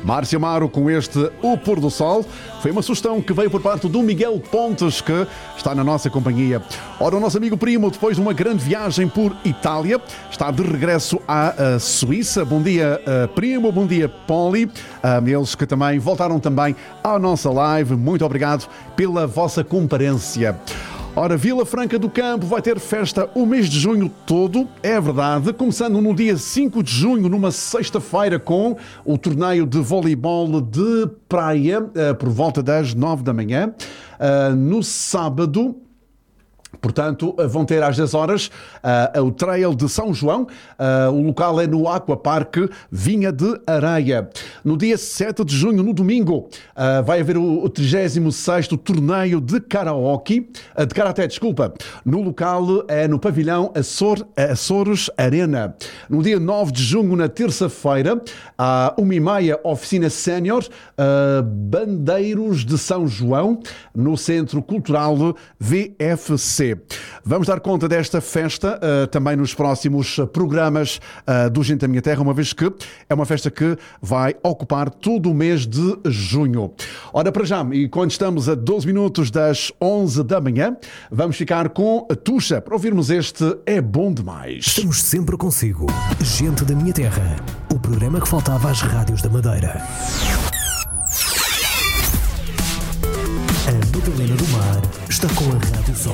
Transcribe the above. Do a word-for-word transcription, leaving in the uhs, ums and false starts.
Márcia Amaro com este O Pôr do Sol. Foi uma sugestão que veio por parte do Miguel Pontes, que está na nossa companhia. Ora, o nosso amigo Primo, depois de uma grande viagem por Itália, está de regresso à Suíça. Bom dia, Primo. Bom dia, Poli. Eles que também voltaram também à nossa live. Muito obrigado pela vossa comparência. Ora, Vila Franca do Campo vai ter festa o mês de junho todo, é verdade, começando no dia cinco de junho, numa sexta-feira, com o torneio de voleibol de praia, por volta das nove da manhã. No sábado, portanto, vão ter às dez horas uh, o Trail de São João. Uh, o local é no Aquapark Vinha de Areia. No dia sete de junho, no domingo, uh, vai haver o, o trigésimo sexto torneio de karaoke, uh, de karaté, desculpa. No local é no pavilhão Açor, Açores Arena. No dia nove de junho, na terça-feira, a uh, uma e meia, oficina sénior, uh, Bandeiros de São João, no Centro Cultural V F C. Vamos dar conta desta festa uh, também nos próximos programas uh, do Gente da Minha Terra, uma vez que é uma festa que vai ocupar todo o mês de junho. Ora, para já, e quando estamos a doze minutos das onze da manhã, vamos ficar com a Tuxa para ouvirmos este É Bom Demais. Estamos sempre consigo. Gente da Minha Terra, o programa que faltava às rádios da Madeira. A Madalena do Mar está com a Rádio Sol.